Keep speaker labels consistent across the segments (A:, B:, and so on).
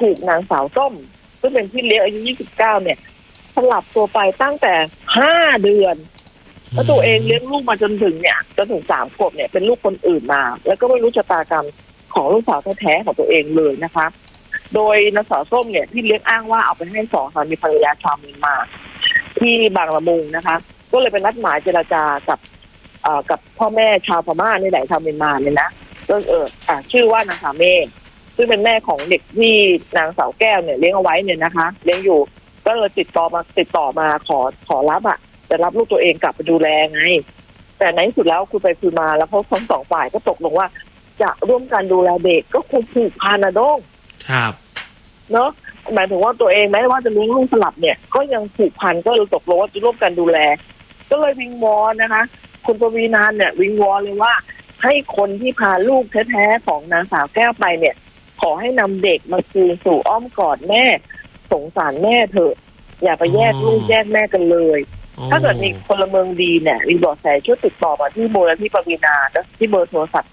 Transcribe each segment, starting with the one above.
A: ถูกนางสาวส้มซึ่งเป็นพี่เลี้ยงอายุ29เนี่ยสลับตัวไปตั้งแต่5 เดือนแล้วตัวเองเลี้ยงลูกมาจนถึง3 ขวบเนี่ยเป็นลูกคนอื่นมาแล้วก็ไม่รู้ชะตากรรมของลูกสาวแท้ๆของตัวเองเลยนะคะโดยนางสาวส้มเนี่ยพี่เลี้ยงอ้างว่าเอาไปให้2 สามีภรรยาชาวเมียนมาที่บางละมุงนะคะก็เลยเป็นนัดหมายเจรจากับพ่อแม่ชาวพม่าในแหล่งชาวเมียนมาเนี่ยนะก็ชื่อว่านางสาวเมย์ซึ่งเป็นแม่ของเด็กที่นางสาวแก้วเนี่ยเลี้ยงเอาไว้เนี่ยนะคะเลี้ยงอยู่ก็เลยติดต่อมาขอรับจะรับลูกตัวเองกลับไปดูแลไงแต่ในที่สุดแล้วคุยไปคุยมาแล้วเขาทั้ง2 ฝ่ายก็ตกลงว่าจะร่วมกันดูแลเด็กก็คงผูกพันนะด้ง
B: ครับ
A: เนาะหมายถึงว่าตัวเองแม้ว่าจะเลี้ยงลูกสลับเนี่ยก็ยังผูกพันก็เลยตกลงว่าจะร่วมกันดูแลก็เลยวิงวอนนะคะคุณปวีณาเนี่ยวิงวอนเลยว่าให้คนที่พาลูกแท้ๆของนางสาวแก้วไปเนี่ยขอให้นำเด็กมาคืนสู่อ้อมกอดแม่สงสารแม่เถอะอย่าไปแยกลูกแยกแม่กันเลยถ้าเกิดมีพลเมืองดีเนี่ยมีเบาะแสช่วยติดต่อมาที่มูลนิธิปวีณาที่เบอร์โทรศัพท์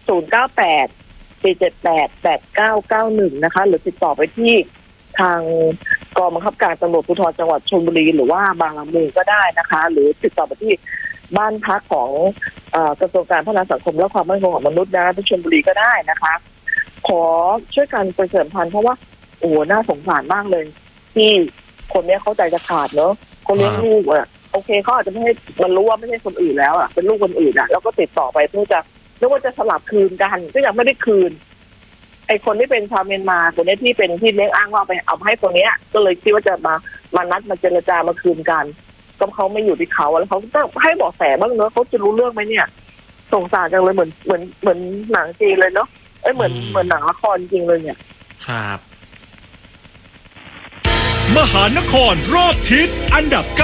A: 098-478-8991นะคะหรือติดต่อไปที่ทางกองบังคับการตำรวจภูธรจังหวัดชลบุรีหรือว่าบางละมุงก็ได้นะคะหรือติดต่อไปที่บ้านพักของกระทรวงการพัฒนาสังคมและความมั่นคงของมนุษย์นะที่ชลบุรีก็ได้นะคะขอช่วยกันประชาสัมพันธ์เพราะว่าโอ้น่าสงสารมากเลยที่คนนี้เข้าใจจะขาดเนอะคนเลี้ยงลูกโอเคเขาอาจจะไม่ให้มันรู้ว่าไม่ใช่คนอื่นแล้วเป็นลูกคนอื่นแล้วก็ติดต่อไปเพื่อจะนึกว่าจะสลับคืนกันก็ยังไม่ได้คืนไอ้คนที่เป็นชาวเมียนมาคนนี้ที่เป็นที่เลี้ยงอ้างว่าไปเอาให้คนนี้ก็เลยคิดว่าจะมานัดมาเจรจามาคืนกันก็เขาไม่อยู่ที่เขาแล้วเขาต้องให้เบาะแสบ้างเนอะเขาจะรู้เรื่องไหมเนี่ยสงสารจังเลยเหมือนหนังจีนเลยเนาะเหมือนหนังละครจริงเลยเนี่ย
B: ครับ
C: มหานครรอบทิศอันดับ 9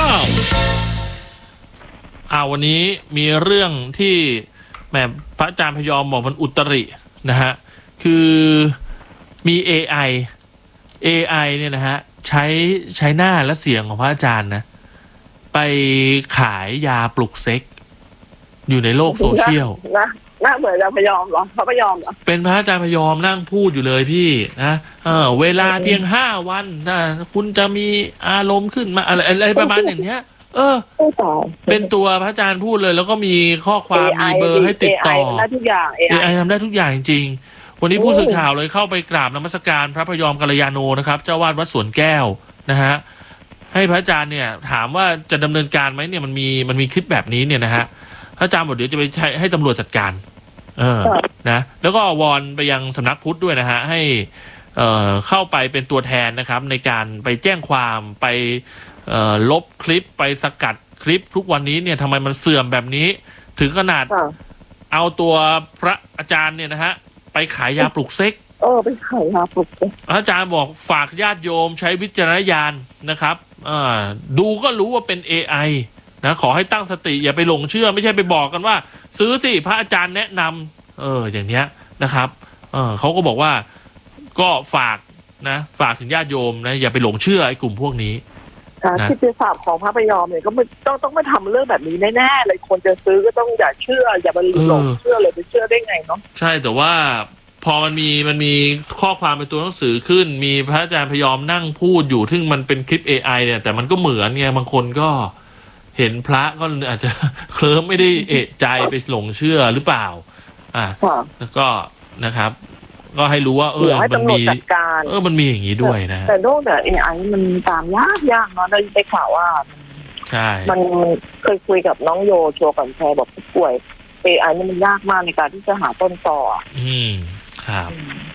B: วันนี้มีเรื่องที่แม่พระอาจารย์พยอมบอกมันอุตรินะฮะคือมี AI เนี่ยนะฮะใช้หน้าและเสียงของพระอาจารย์นะไปขายยาปลุกเซ็กอยู่ในโลกโซเชียล
A: หน้าเหมือนอาจารย์พยอมเหรอพระพยอมเหรอ
B: เป็นพระอาจารย์พยอมนั่งพูดอยู่เลยพี่นะเวลาเพียง5 วันนะคุณจะมีอารมณ์ขึ้นมาอะไรประมาณอย่างเนี้ยเป็นตัวพระอาจารย์พูดเลยแล้วก็มีข้อความมีเบอร์ให้ติดต่อ
A: AI ทำได้ทุกอย่าง
B: AI ทำได้ทุกอย่างจริงๆวันนี้ผู้สื่อข่าวเลยเข้าไปกราบนมัสการพระพยอมกัลยาโนนะครับเจ้าวาดวัดสวนแก้วนะฮะให้พระอาจารย์เนี่ยถามว่าจะดำเนินการไหมเนี่ยมันมีคลิปแบบนี้เนี่ยนะฮะพระอาจารย์บอกเดี๋ยวจะไปให้ตำรวจจัดการนะแล้วก็วอนไปยังสำนักพุทธด้วยนะฮะให้เข้าไปเป็นตัวแทนนะครับในการไปแจ้งความไปลบคลิปไปสกัดคลิปทุกวันนี้เนี่ยทำไมมันเสื่อมแบบนี้ถึงขนาดเอาตัวพระอาจารย์เนี่ยนะฮะไปขายยาปลุกเซ็ก
A: ไปขายยาปลุกเซ็ก
B: อาจารย์บอกฝากญาติโยมใช้วิจารณญาณนะครับดูก็รู้ว่าเป็น AI นะขอให้ตั้งสติอย่าไปหลงเชื่อไม่ใช่ไปบอกกันว่าซื้อสิพระอาจารย์แนะนำอย่างเนี้ยนะครับเขาก็บอกว่าก็ฝากถึงญาติโยมนะอย่าไปหลงเชื่อไอ้กลุ่มพวกนี้
A: ที่เป็นศาสตร์ของพระพยอมเนี่ยก็ต้องไม่ทำเรื่องแบบนี้แน่ๆเลยคนจะซื้อก็ต้องอย่าเชื่ออย่าไปหลงเชื่อเลยไปเชื่อได้ไงเนาะ
B: ใช่แต่ว่าพอมันมีข้อความเป็นตัวหนังสือขึ้นมีพระอาจารย์พยอมนั่งพูดอยู่ซึ่งมันเป็นคลิป AI เนี่ยแต่มันก็เหมือนไงบางคนก็เห็นพระก็อาจจะเคลิ้มไม่ได้เอะใจไปหลงเชื่อหรือเปล่าแล้วก็นะครับก็ให้รู้ว่ามันมีมันมีอย่างนี้ด้วยนะ
A: แต่โน้ตแต่ AI มันตามยากเนาะได้ข่าวว่า
B: ใช่
A: มันเคยคุยกับน้องโยชัวก่อนแชร์บอกผู้ป่วย AI นี่มันยากมากในการที่จะหาต้นตอ
B: ครับ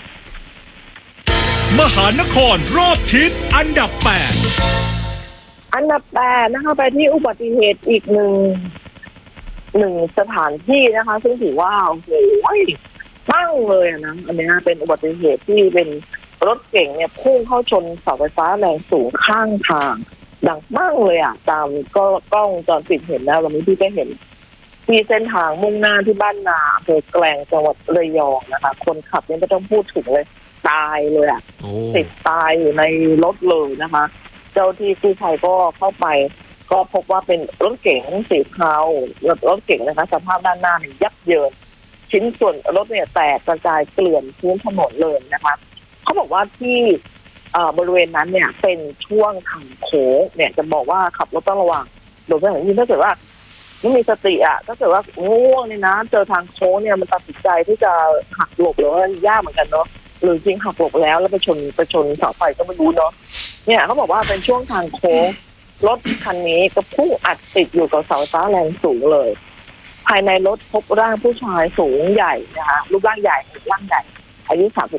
C: มหานครรอบทิศอันดับ 8
A: นะคะไปที่อุบัติเหตุอีกหนึ่งสถานที่นะคะซึ่งถือว่าโอ้โหตั้งเลยนะอันนี้เป็นอุบัติเหตุที่เป็นรถเก่งเนี่ยพุ่งเข้าชนเสาไฟฟ้าแรงสูงข้างทางดังมากเลยตามก็กล้องจอปิดเห็นแล้ววันนี้พี่ได้เห็นที่เส้นทางมุ่งหน้าที่บ้านนาอำเภอแกลงจังหวัดระยองนะคะคนขับเนี่ยไม่ต้องพูดถึงเลยตายเลยติดตายอยู่ในรถเลยนะคะเจ้าที่กู้ภัยก็เข้าไปก็พบว่าเป็นรถเก๋งสีเทารถเก๋งนะคะสภาพด้านหน้ายับเยินชิ้นส่วนรถเนี่ยแตกกระจายเกลื่อนพื้นถนนเลยนะคะเขาบอกว่าที่บริเวณนั้นเนี่ยเป็นช่วงทางโค้งเนี่ยจะบอกว่าขับรถต้องระวังโดยเฉพาะยิ่งถ้าเกิดว่าไม่มีสติถ้าเกิดว่าง่วงเนี่ยนะเจอทางโค้งเนี่ยมันตัดสินใจที่จะหักหลบหรือว่ายากเหมือนกันเนาะหรือจริงหักหลบแล้วไปชนเสาไฟก็ไม่รู้เนาะเนี่ยเขาบอกว่าเป็นช่วงทางโค้งรถคันนี้ก็พุ่งอัดติดอยู่กับเสาไฟฟ้าแรงสูงเลยภายในรถพบร่างผู้ชายสูงใหญ่นะคะรูปร่างใหญ่อายุ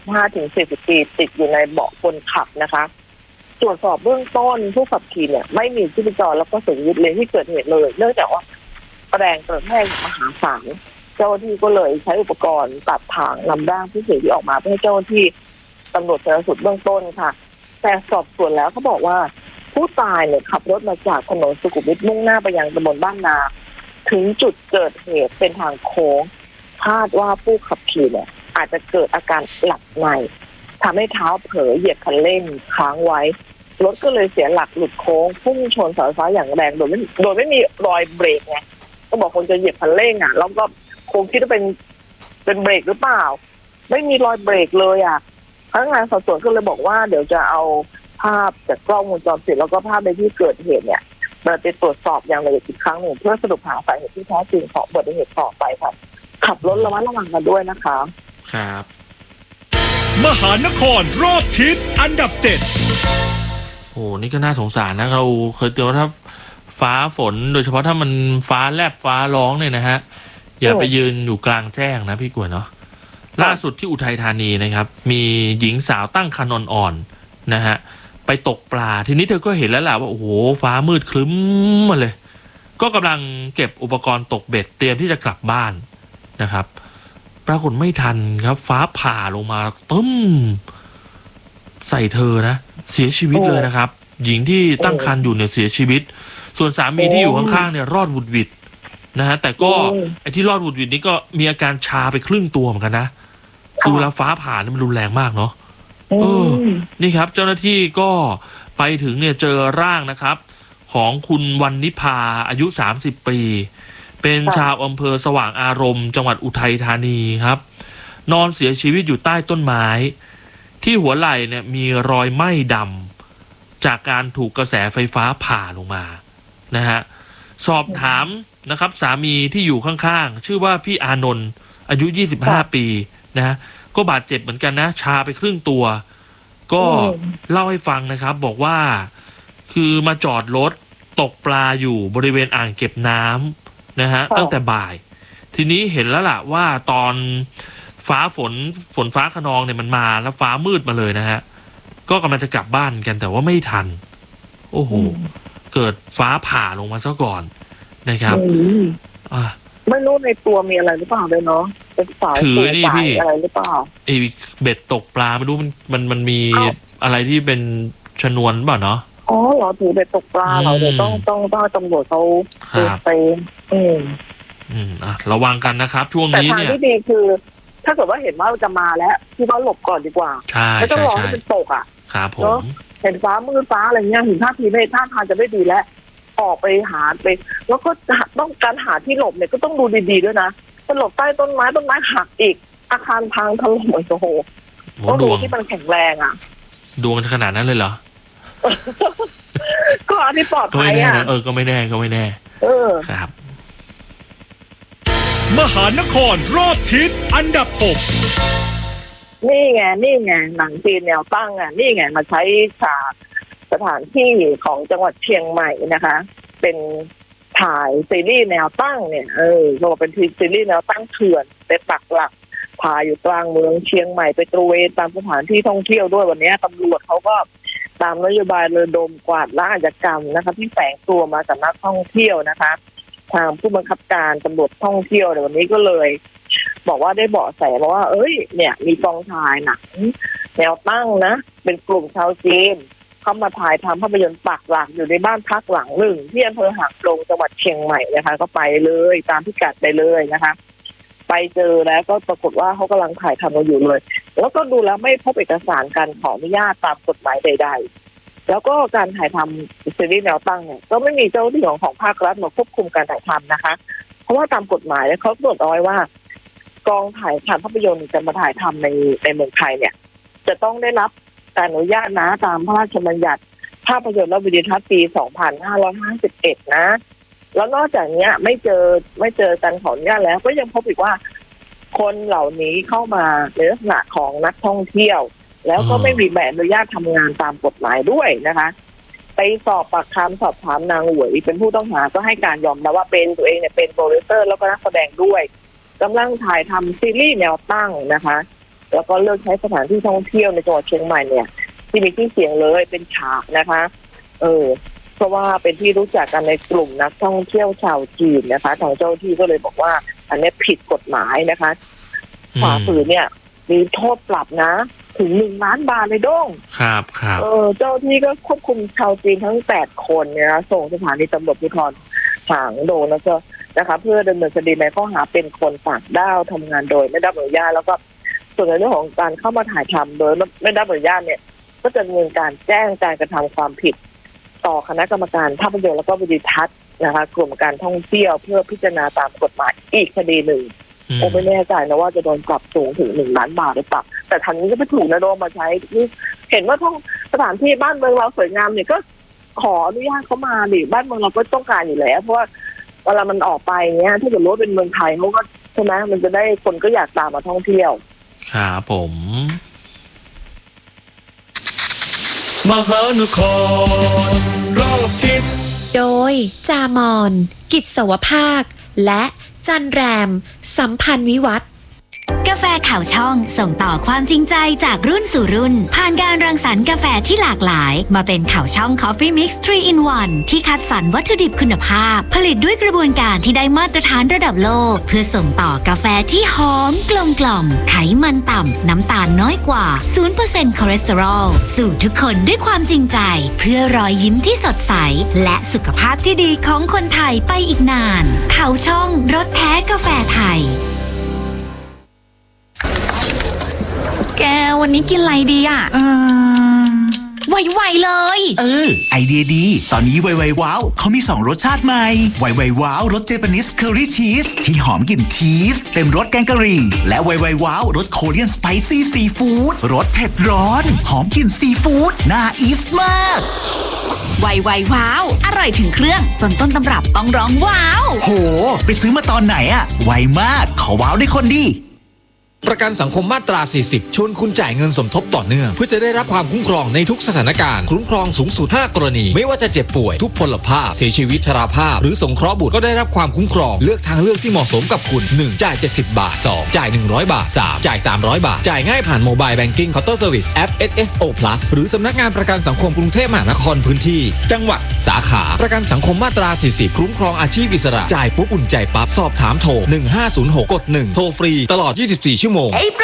A: 35-40 ปีติดอยู่ในเบาะคนขับนะคะตรวจสอบเบื้องต้นผู้ขับขี่เนี่ยไม่มีชีพจรแล้วก็เสียชีวิตเลยที่เกิดเหตุเลยเนื่องจากว่าแรงกระแทกมหาศาลเจ้าหน้าที่ก็เลยใช้อุปกรณ์ตัดทางนำร่างผู้เสียชีวิตออกมาเพื่อให้เจ้าหน้าที่ตำรวจชันสูตรเบื้องต้นค่ะแต่สอบสวนแล้วเขาบอกว่าผู้ตายเนี่ยขับรถมาจากถนนสุขุมวิทมุ่งหน้าไปยังตำบลบ้านนาถึงจุดเกิดเหตุเป็นทางโค้งคาดว่าผู้ขับขี่เนี่ยอาจจะเกิดอาการหลับในทำให้เท้าเผลอเหยียบคันเร่งค้างไว้รถก็เลยเสียหลักหลุดโค้งพุ่งชนเสาไฟฟ้าอย่างแรงโดยไม่มีรอยเบรกไงก็บอกคนจะเหยียบคันเร่งแล้วก็คงคิดว่าเป็นเบรกหรือเปล่าไม่มีรอยเบรกเลยพนักงานสอบสวนก็เลยบอกว่าเดี๋ยวจะเอาภาพจากกล้องวงจรปิดแล้วก็ภาพในที่เกิดเหตุเนี่ยมาไปตรวจสอบอย่างละเอียดอีกครั้งหนึ่งเพื่อสรุปหาสาเหตุที่แท้จริงของอุบัติเหตุต่อไปค่ะขับรถระมัดระวังกันด้วยนะคะ
B: ครับ
C: มหานครรอบทิศอันดับ
B: 7โอ้นี่ก็น่าสงสารนะเราเคยเตือนว่าถ้าฟ้าฝนโดยเฉพาะถ้ามันฟ้าแลบฟ้าร้องเนี่ยนะฮะอย่าไปยืนอยู่กลางแจ้งนะพี่กวยเนาะล่าสุดที่อุทัยธานีนะครับมีหญิงสาวตั้งครรภ์อ่อนๆนะฮะไปตกปลาทีนี้เธอก็เห็นแล้วแหละว่าโอ้โหฟ้ามืดครึ้มมาเลยก็กำลังเก็บอุปกรณ์ตกเบ็ดเตรียมที่จะกลับบ้านนะครับปรากฏไม่ทันครับฟ้าผ่าลงมาตึ้มใส่เธอนะเสียชีวิตเลยนะครับหญิงที่ตั้งครรภ์อยู่เนี่ยเสียชีวิตส่วนสามีที่อยู่ข้างๆเนี่ยรอดหวุดหวิดนะฮะแต่ก็ไอ้ที่รอดหวุดหวิดนี้ก็มีอาการชาไปครึ่งตัวเหมือนกันนะคือเวลาฟ้าผ่านี่มันรุนแรงมากเนาะนี่ครับเจ้าหน้าที่ก็ไปถึงเนี่ยเจอร่างนะครับของคุณวรรณิภาอายุ30 ปีเป็นชาวอำเภอสว่างอารมณ์จังหวัดอุทัยธานีครับนอนเสียชีวิตอยู่ใต้ต้นไม้ที่หัวไหล่เนี่ยมีรอยไหม้ดำจากการถูกกระแสไฟฟ้าผ่าลงมานะฮะสอบถามนะครับสามีที่อยู่ข้างๆชื่อว่าพี่อานนท์อายุ25 ปีนะก็บาดเจ็บเหมือนกันนะชาไปครึ่งตัวก็เล่าให้ฟังนะครับบอกว่าคือมาจอดรถตกปลาอยู่บริเวณอ่างเก็บน้ำนะฮะตั้งแต่บ่ายทีนี้เห็นแล้วล่ะว่าตอนฟ้าฝนฟ้าคะนองเนี่ยมันมาแล้วฟ้ามืดมาเลยนะฮะก็กำลังจะกลับบ้านกันแต่ว่าไม่ทันโอ้โหเกิดฟ้าผ่าลงมาซะก่อนนะครับ
A: ไม่รู้ในตัวมีอะไรหรือเปล่าเลยเนาะเป็นสาย
B: ถือนี่พี่
A: อะไรหรือเปล่า
B: ไอ้เบ็ดตกปลาไม่รู้มันมีอะไรที่เป็นชนวนเปล่าเนาะ
A: อ๋อเหรอถือเบ็ดตกปลาเราเดี๋ยวต้องตำรวจเขาไ
B: ประวังกันนะครับช่วงนี้เนี่ย
A: แต่ทางที่ดีคือถ้าเกิดว่าเห็นว่าจะมาแล้วที่ว่าหลบก่อนดีกว่าไม่ต้องรอให้มันตก
B: ครับผม
A: เห็นฟ้ามืดฟ้าอะไรเงี้ยเห็นท่าทีไม่ท่าทางจะไม่ดีแล้วออกไปหาไปแล้วก็ต้องการหาที่หลบเนี่ยก็ต้องดูดีๆด้วยนะจะหลบใต้ต้นไม้หักอีกอาคารพังถล่มโอ้โหต้องดูที่มันแข็งแรง
B: ดวงจะขนาดนั้นเลยเหรอ
A: ก็อันนี้ปลอดภัย
B: ก็ไม่แน่ครับ
C: มหานครรอบทิศอันดับ 6
A: นี่ไงหนังจีนแนวตั้งนี่ไงมาใช้ฉากสถานที่ของจังหวัดเชียงใหม่นะคะเป็นถ่ายซีรีส์แนวตั้งเนี่ยเราเป็นซีรีส์แนวตั้งเถื่อนไปปักหลักถ่ายอยู่กลางเมืองเชียงใหม่ไปตระเวนตามสถานที่ท่องเที่ยวด้วยวันนี้ตำรวจเขาก็ตามนโยบายระดมกวาดล้างอาชญากรรมนะคะที่แฝงตัวมาจากนักท่องเที่ยวนะคะทางผู้บังคับการตำรวจท่องเที่ยวในวันนี้ก็เลยบอกว่าได้เบาะแสมาว่าเนี่ยมีกองถ่ายหนังแนวตั้งนะเป็นกลุ่มชาวจีนเข้ามาถ่ายทำภาพยนตร์ปักหลักอยู่ในบ้านพักหลังหนึ่งที่อำเภอหางดงจังหวัดเชียงใหม่นะคะก็ไปเลยตามพิกัดไปเลยนะคะไปเจอแล้วก็ปรากฏว่าเขากำลังถ่ายทำกันอยู่เลยแล้วก็ดูแล้วไม่พบเอกสารการขออนุญาตตามกฎหมายใดๆแล้วก็การถ่ายทำซีรีส์แนวตั้งเนี่ยก็ไม่มีเจ้าหน้าที่ของภาครัฐมาควบคุมการถ่ายทำนะคะเพราะว่าตามกฎหมายเขากำหนดเอาไว้ว่ากองถ่ายทำภาพยนตร์จะมาถ่ายทำในเมืองไทยเนี่ยจะต้องได้รับการอนุญาตนะตามพระราชบัญญัติภาพยนตร์และวิดีทัศน์ปี 2551 นะ แล้วนอกจากนี้ไม่เจอการขออนุญาตแล้วก็ยังพบอีกว่าคนเหล่านี้เข้ามาในลักษณะของนักท่องเที่ยวแล้วก็ไม่มีใบอนุญาตทำงานตามกฎหมายด้วยนะคะไปสอบปากคำสอบถามนางหวยเป็นผู้ต้องหาก็ให้การยอมรับว่าเป็นตัวเองเนี่ยเป็นโปรดิวเซอร์แล้วก็นักแสดงด้วยกำลังถ่ายทำซีรีส์แนวตั้งนะคะแล้วก็เลือกใช้สถานที่ท่องเที่ยวในจังหวัดเชียงใหม่เนี่ยที่มีชื่อเสียงเลยเป็นฉากนะคะเพราะว่าเป็นที่รู้จักกันในกลุ่มนักท่องเที่ยวชาวจีนนะคะทางเจ้าที่ก็เลยบอกว่าอันนี้ผิดกฎหมายนะคะฝ่าฝืนเนี่ยมีโทษปรับนะถึง1 ล้านบาทเลยด้ง
B: ครับ
A: เจ้าที่ก็ควบคุมชาวจีนทั้ง8 คนเนี่ยนะส่งสถานีตำรวจภูธรหางโดงแล้วก็นะคะเพื่อดำเนินคดีในข้อหาเป็นคนต่างด้าวทำงานโดยไม่ได้รับอนุญาตแล้วก็ส่วนในเรื่องของการเข้ามาถ่ายทำโดยไม่ได้รับอนุญาตเนี่ยก็จะดำเนินการแจ้งการกระทำความผิดต่อคณะกรรมการภาพยนตร์แล้วก็วิดีทัศน์นะคะกลุ่มการท่องเที่ยวเพื่อพิจารณาตามกฎหมายอีกคดีหนึ่งไม่แน่ใจนะว่าจะโดนปรับสูงถึง1 ล้านบาทหรือเปล่าแต่ทางนี้ก็ไม่ถูกนะโดนมาใช้เห็นว่าท่องสถานที่บ้านเมืองเราสวยงามเนี่ยก็ขออนุญาตเขามาดิบ้านเมืองเราก็ต้องการอยู่แล้วเพราะว่าเวลามันออกไปเนี้ยถ้าเกิดรู้ว่าเป็นเมืองไทยเขาก็ใช่ไหมมันจะได้คนก็อยากตามมาท่องเที่ยว
B: ครับผม
C: มหานครรอบทิศ
D: โดยจามอนกิจสวภาคและจันแรมสัมพันธ์วิวัฒน์
E: กาแฟข่าวช่องส่งต่อความจริงใจจากรุ่นสู่รุ่นผ่านการรังสรรค์กาแฟที่หลากหลายมาเป็นข่าวช่อง Coffee Mix 3 in 1 ที่คัดสรรวัตถุดิบคุณภาพผลิตด้วยกระบวนการที่ได้มาตรฐานระดับโลกเพื่อส่งต่อกาแฟที่หอมกลมกล่อมไขมันต่ำน้ำตาลน้อยกว่า 0% คอเลสเตอรอลสู่ทุกคนด้วยความจริงใจเพื่อรอยยิ้มที่สดใสและสุขภาพที่ดีของคนไทยไปอีกนานข่าวช่องรสแท้กาแฟไทย
D: แกวันนี้กินอะไรดีอ่ะไวๆเลย
F: ไอเดียดีตอนนี้ไวๆว้าวเขามี2 รสชาติใหม่ไวๆว้าวรสเจแปนิสเคอรี่ชีสที่หอมกลิ่นชีสเต็มรสแกงกะหรี่และไวๆว้าวรสโคเรียนสไปซี่ซีฟู้ดรสเผ็ดร้อนหอมกลิ่นซีฟู้ดน่าอีสมาก
D: ไวๆว้าวอร่อยถึงเครื่องจนต้นตำรับต้องร้องว้าว
F: โหไปซื้อมาตอนไหนอะไวมากขอว้าวได้คนดี
G: ประกันสังคมมาตรา 40 ชวนคุณจ่ายเงินสมทบต่อเนื่องเพื่อจะได้รับความคุ้มครองในทุกสถานการณ์คุ้มครองสูงสุด 5 กรณีไม่ว่าจะเจ็บป่วยทุพพลภาพเสียชีวิตชราภาพหรือสงเคราะห์บุตรก็ได้รับความคุ้มครองเลือกทางเลือกที่เหมาะสมกับคุณ 1. จ่าย 70 บาท 2. จ่าย 100 บาท 3. จ่าย 300 บาทจ่ายง่ายผ่านโมบายแบงกิ้งเคาน์เตอร์เซอร์วิสแอป SSO Plus หรือสำนักงานประกันสังคมกรุงเทพมหานครพื้นที่จังหวัดสาขาประกันสังคมมาตรา 40 คุ้มครองอาชีพอิสระจ่ายปุ๊บอุ่นใจปั๊บสอบถามโทร1506กด1โทรฟรีตลอด24ชั่วโมง